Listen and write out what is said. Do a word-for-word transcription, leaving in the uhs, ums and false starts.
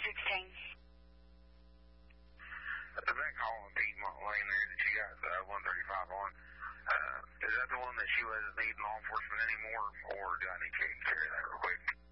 sixteen. The back hall in Piedmont Lane there that you got uh, one thirty-five on, uh, is that the one that she wasn't needing law enforcement anymore, or do I need to carry that real quick?